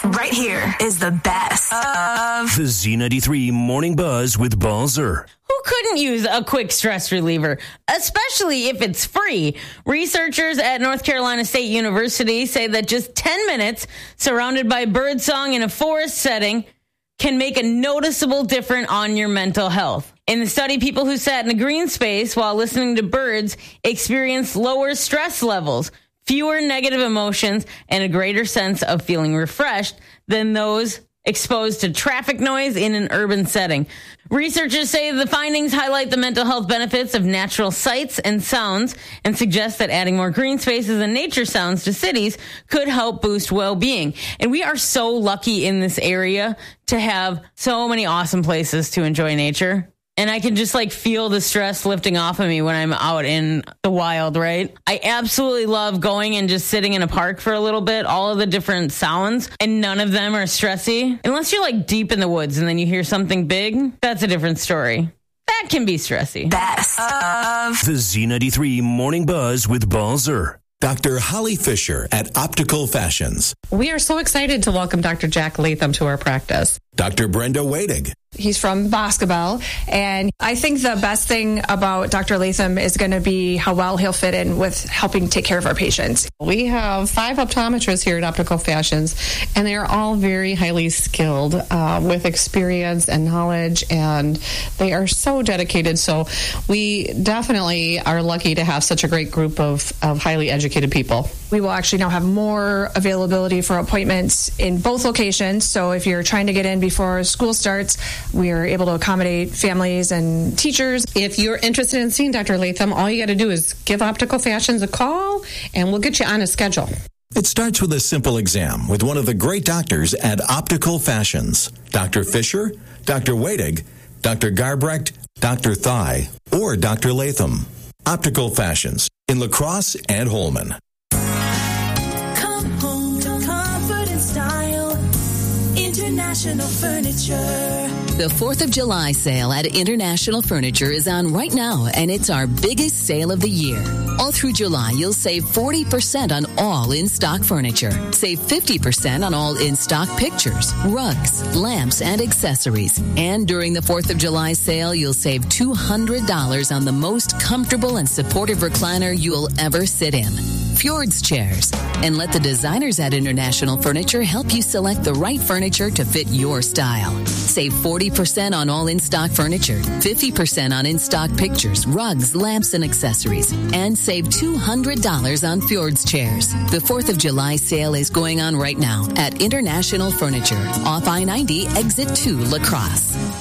Right here is the best of the Z93 Morning Buzz with Balzer. Who couldn't use a quick stress reliever, especially if it's free? Researchers at North Carolina State University say that just 10 minutes surrounded by birdsong in a forest setting can make a noticeable difference on your mental health. In the study, people who sat in a green space while listening to birds experienced lower stress levels, fewer negative emotions, and a greater sense of feeling refreshed than those exposed to traffic noise in an urban setting. Researchers say the findings highlight the mental health benefits of natural sights and sounds and suggest that adding more green spaces and nature sounds to cities could help boost well-being. And we are so lucky in this area to have so many awesome places to enjoy nature. And I can just feel the stress lifting off of me when I'm out in the wild, right? I absolutely love going and just sitting in a park for a little bit, all of the different sounds, and none of them are stressy. Unless you're deep in the woods and then you hear something big, that's a different story. That can be stressy. Best of the Z93 Morning Buzz with Balzer. Dr. Holly Fisher at Optical Fashions. We are so excited to welcome Dr. Jack Latham to our practice. Dr. Brenda Wadig. He's from Boscobel, and I think the best thing about Dr. Latham is going to be how well he'll fit in with helping take care of our patients. We have 5 optometrists here at Optical Fashions, and they are all very highly skilled with experience and knowledge, and they are so dedicated. So we definitely are lucky to have such a great group of highly educated people. We will actually now have more availability for appointments in both locations. So if you're trying to get in before school starts, we are able to accommodate families and teachers. If you're interested in seeing Dr. Latham, all you got to do is give Optical Fashions a call, and we'll get you on a schedule. It starts with a simple exam with one of the great doctors at Optical Fashions. Dr. Fisher, Dr. Wadig, Dr. Garbrecht, Dr. Thigh, or Dr. Latham. Optical Fashions in La Crosse and Holman. Come home to comfort and style. International Furniture. The 4th of July sale at International Furniture is on right now, and it's our biggest sale of the year. All through July, you'll save 40% on all in-stock furniture. Save 50% on all in-stock pictures, rugs, lamps, and accessories. And during the 4th of July sale, you'll save $200 on the most comfortable and supportive recliner you'll ever sit in. Fjords chairs. And let the designers at International Furniture help you select the right furniture to fit your style. Save 40% on all in-stock furniture, 50% on in-stock pictures, rugs, lamps, and accessories, and save $200 on Fjords chairs. The 4th of July sale is going on right now at International Furniture, off I-90, exit 2, La Crosse.